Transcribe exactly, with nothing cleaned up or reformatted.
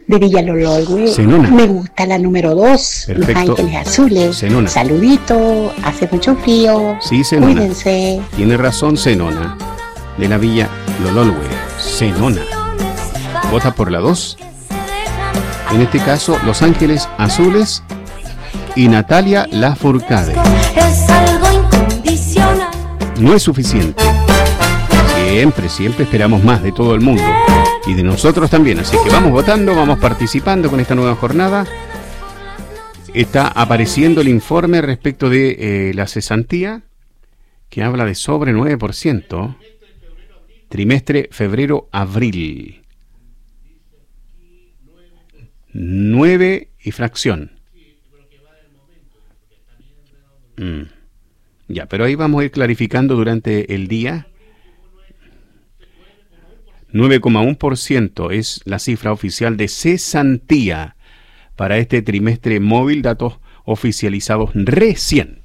de Villalololwe. Zenona. Me gusta la número dos, Los Perfecto. Ángeles Azules. Zenona. Saludito, hace mucho frío. Sí, Zenona. Cuídense. Tiene razón, Zenona. De la Villa Lololwe. Zenona. Vota por la dos. En este caso, Los Ángeles Azules y Natalia Lafourcade. Es algo incondicional. No es suficiente. Siempre, siempre esperamos más de todo el mundo. Y de nosotros también. Así que vamos votando, vamos participando con esta nueva jornada. Está apareciendo el informe respecto de eh, la cesantía, que habla de sobre nueve por ciento. Trimestre febrero-abril. nueve y fracción. Mm. Ya, pero ahí vamos a ir clarificando durante el día. nueve coma uno por ciento es la cifra oficial de cesantía para este trimestre móvil, datos oficializados recién.